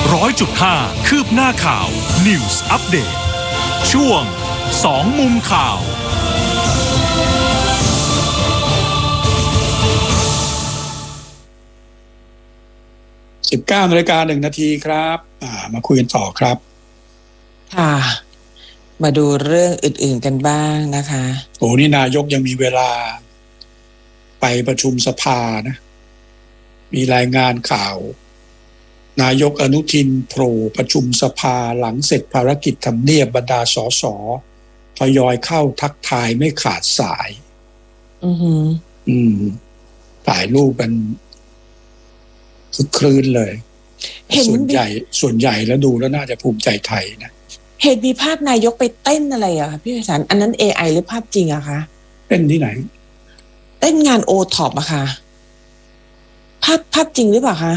100.5 คืบหน้าข่าว News Update ช่วง2มุมข่าว 19:01 น.ครับมาคุยกันต่อครับค่ะมาดูเรื่องอื่นๆกันบ้างนะคะโอ้นี่นายกยังมีเวลาไปประชุมสภานะมีรายงานข่าวนายกอนุทินโผล่ประชุมสภาหลังเสร็จภารกิจทำเนียบบรรดาสสทยอยเข้าทักทายไม่ขาดสายถ่ายรูปกันคึกครื้นเลยส่วนใหญ่แล้วดูแล้วน่าจะภูมิใจไทยนะเห็นมีภาพนายกไปเต้นอะไรอ่ะพี่ไพศาลอันนั้น AI หรือภาพจริงอะคะเต้นที่ไหนเต้นงานโอท็อปอะค่ะภาพจริงหรือเปล่าคะ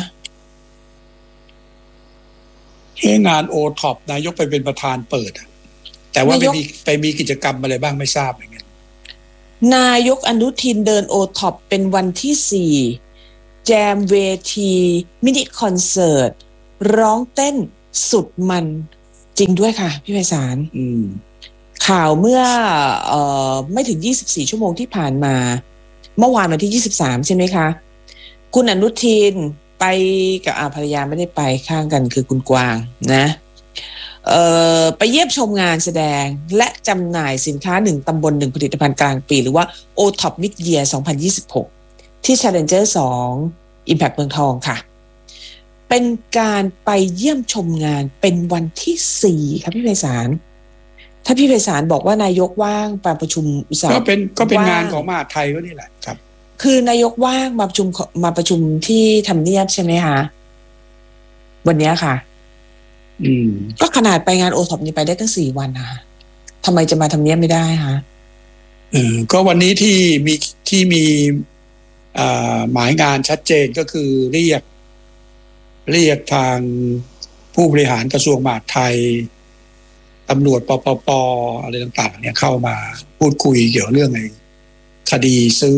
งานโอท็อปนายกไปเป็นประธานเปิดแต่ว่าไปมีกิจกรรมอะไรบ้างไม่ทราบเหมือนกันนายกอนุทินเดินโอท็อปเป็นวันที่4แจมเวทีมินิคอนเสิร์ตร้องเต้นสุดมันจริงด้วยค่ะพี่ไพศาลข่าวเมื่อไม่ถึง24ชั่วโมงที่ผ่านมาเมื่อวานวันที่23ใช่ไหมคะคุณอนุทินไปกับภรรยาไม่ได้ไปข้างกันคือคุณกวางนะไปเยี่ยมชมงานแสดงและจำหน่ายสินค้า1ตำบล1ผลิตภัณฑ์กลางปีหรือว่า OTOP Mid Year 2026ที่ Challenger 2 Impact เมืองทองค่ะเป็นการไปเยี่ยมชมงานเป็นวันที่4ครับพี่ไพศาลถ้าพี่ไพศาลบอกว่านายกว่างไปประชุมอุตสาหก็เป็นงานของมหาดไทยก็นี่แหละครับคือนายกว่างมาประชุมที่ทำเนียบใช่ไหมคะวันนี้ค่ะก็ขนาดไปงานโอท็อปนี่ไปได้ตั้ง4 วันนะคะทำไมจะมาทำเนียบไม่ได้คะก็วันนี้ที่มีหมายงานชัดเจนก็คือเรียกทางผู้บริหารกระทรวงมหาดไทยตำรวจปปอะไรต่างๆเนี่ยเข้ามาพูดคุยเกี่ยวเรื่องไอ้คดี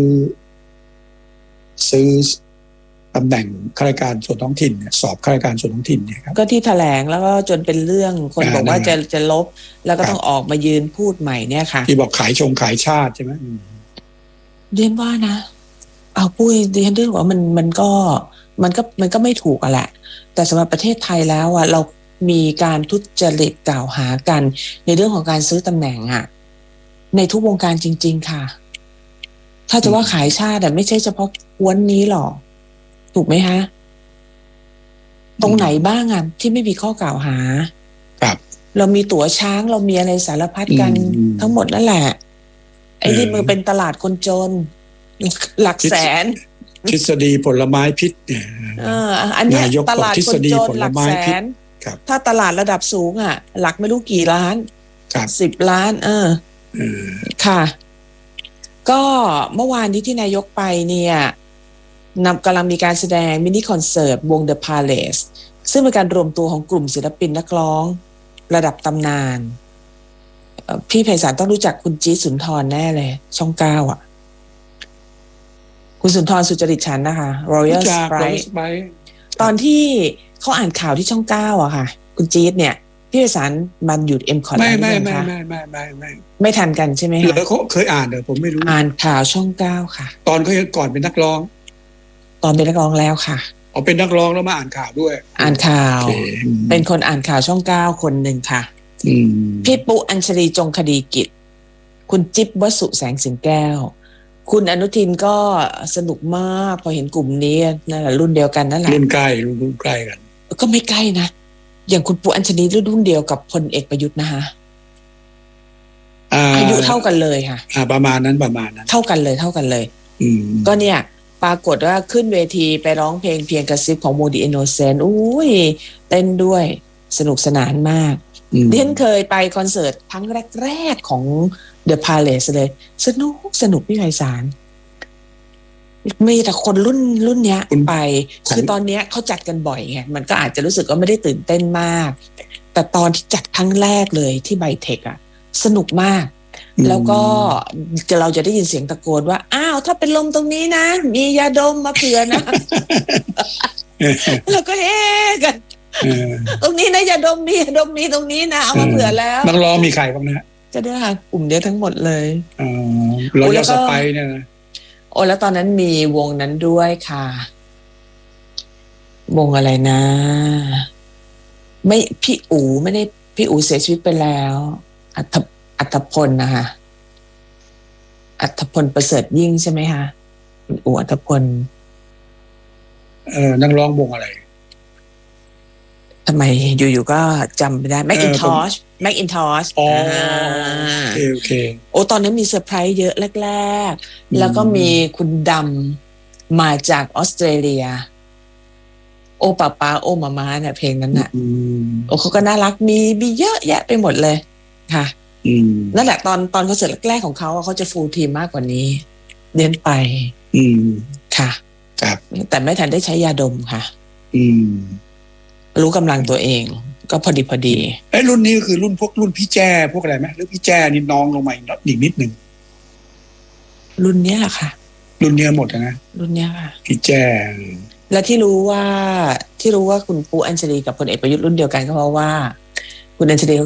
ซื้อตำแหน่งข้าราชการส่วนท้องถิ่นเนี่ยสอบข้าราชการส่วนท้องถิ่นเนี่ยครับก็ที่แถลงแล้วก็จนเป็นเรื่องคนบอกว่าจะลบแล้วก็ต้องออกมายืนพูดใหม่เนี่ยค่ะที่บอกขายชาติใช่ไหมเรียนว่านะเอาปุ้ยเรียนด้วยว่ามันก็ไม่ถูกอะแหละแต่สำหรับประเทศไทยแล้วอะเรามีการทุจริตกล่าวหากันในเรื่องของการซื้อตำแหน่งอะในทุกวงการจริงๆค่ะถ้าจะว่าขายชาติไม่ใช่เฉพาะวันนี้หรอกถูกไหมฮะตรงไหนบ้างอ่ะที่ไม่มีข้อกล่าวหาครับเรามีตั๋วช้างเรามีอะไรสารพัดกันทั้งหมดนั่นแหละไอ้นี่มันเป็นตลาดคนจนหลักแสนทฤษฎีผลไม้พิษอันนี้ตลาดคนจนหลักแสนถ้าตลาดระดับสูงอ่ะหลักไม่รู้กี่ล้าน10 ล้านค่ะก็เมื่อวานนี้ที่นายกไปเนี่ยกำลังมีการแสดงมินิคอนเสิร์ตวง The Palace ซึ่งเป็นการรวมตัวของกลุ่มศิลปินนักร้องระดับตำนานพี่ไพศาลต้องรู้จักคุณจี๊ดสุนทรแน่เลยช่อง9อ่ะคุณสุนทรสุจริตฉันท์นะคะ Royal Sprite ตอนที่เขาอ่านข่าวที่ช่อง9อ่ะค่ะคุณจี๊ดเนี่ยพี่ไพศาลมันหยุด M-Cot ไม่ทันกันใช่ไหมคะเขาเคยอ่านแต่ผมไม่รู้อ่านข่าวช่อง9ค่ะตอนเขายังก่อนเป็นนักร้องตอนเป็นนักร้องแล้วค่ะเป็นนักร้องแล้วมาอ่านข่าวด้วยอ่านข่าวเป็นคนอ่านข่าวช่อง9คนหนึ่งค่ะพี่ปุอัญชลีจงคดีกิจคุณจิ๊บวสุแสงสิงแก้วคุณอนุทินก็สนุกมากพอเห็นกลุ่มนี้นั่นแหละรุ่นเดียวกันนั่นแหละรุ่นใกล้กันก็ไม่ใกล้นะอย่างคุณปุอัญชลีรุ่นเดียวกับพลเอกประยุทธ์นะคะอายุเท่ากันเลยค่ะประมาณนั้นเท่ากันเลยก็เนี่ยปรากฏว่าขึ้นเวทีไปร้องเพลงเพียงกระซิบของโมดีอินโนเซนต์อุ้ยเต้นด้วยสนุกสนานมากดิฉันเคยไปคอนเสิร์ตครั้งแรกของ The Palace เลยสนุกพี่ไพศาลมีแต่คนรุ่นเนี้ยไปคือตอนเนี้ยเขาจัดกันบ่อยไงมันก็อาจจะรู้สึกว่าไม่ได้ตื่นเต้นมากแต่ตอนที่จัดครั้งแรกเลยที่ไบเทคอะสนุกมากแล้วก็เราจะได้ยินเสียงตะโกนว่าอ้าวถ้าเป็นลมตรงนี้นะมียาดมมาเผื่อนะแล้วก็เฮ้กันเออตรงนี้นะอย่าดมนี่อย่าดมนี่ตรงนี้นะเอามาเผื่อแล้วนักร้องมีใครบ้างนะจะได้หากลุ่มเนี้ยทั้งหมดเลยเราจะสไปเนี่ยนะโอ้แล้วตอนนั้นมีวงนั้นด้วยค่ะ วงอะไรนะ ไม่พี่อู๋ไม่ได้พี่อู๋เสียชีวิตไปแล้ว อัฐพลนะคะอัฐพลประเสริฐยิ่งใช่ไหมคะคุณอู๋อัฐพลนักร้องวงอะไรทำไมอยู่ๆก็จำไม่ได้แม็กอินทอชอ๋อโอเคโอ้ตอนนั้นมีเซอร์ไพรส์เยอะแรกๆแล้วก็มีคุณดำมาจากออสเตรเลียโอป้าป้าโอมาม่าเนี่ยเพลงนั้นน่ะโอ้เขาก็น่ารักมีเยอะแยะไปหมดเลยค่ะนั่นแหละตอนคอนเสิร์ตแรกๆของเขาเขาจะฟูลทีมมากกว่านี้เน้นไปค่ะครับแต่ไม่ทันได้ใช้ยาดมค่ะรู้กำลังตัวเองก็พอดีรุ่นนี้ก็คือรุ่นพี่แจ้พวกอะไรไหมหรือพี่แจ้นี่น้องลงมาอีกนิดหนึ่งรุ่นเนี้ยค่ะรุ่นเนี้ยหมดนะรุ่นเนี้ยค่ะพี่แจ้และที่รู้ว่าคุณปูอัญชลีกับพลเอกประยุทธ์รุ่นเดียวกันก็เพราะว่าคุณอัญชลี